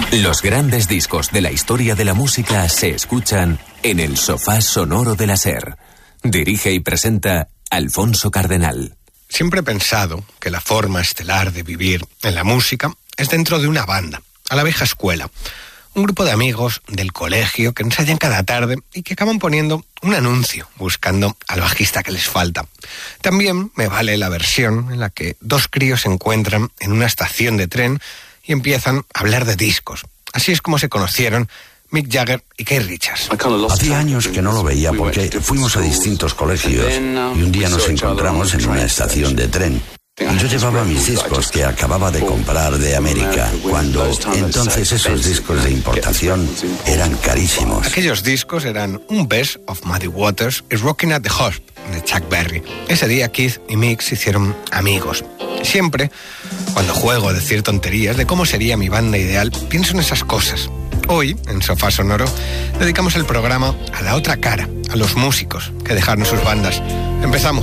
Los grandes discos de la historia de la música se escuchan en el sofá sonoro de la SER. Dirige y presenta Alfonso Cardenal. Siempre he pensado que la forma estelar de vivir en la música es dentro de una banda, a la vieja escuela. Un grupo de amigos del colegio que ensayan cada tarde y que acaban poniendo un anuncio buscando al bajista que les falta. También me vale la versión en la que dos críos se encuentran en una estación de tren y empiezan a hablar de discos. Así es como se conocieron Mick Jagger y Keith Richards. Hacía años que no lo veía porque fuimos a distintos colegios y un día nos encontramos en una estación de tren. Y yo llevaba mis discos que acababa de comprar de América, cuando entonces esos discos de importación eran carísimos. Aquellos discos eran un Best of Muddy Waters y Rockin' at the Hosp de Chuck Berry. Ese día Keith y Mick se hicieron amigos. Siempre, cuando juego a decir tonterías de cómo sería mi banda ideal, pienso en esas cosas. Hoy, en Sofá Sonoro, dedicamos el programa a la otra cara, a los músicos que dejaron sus bandas. Empezamos.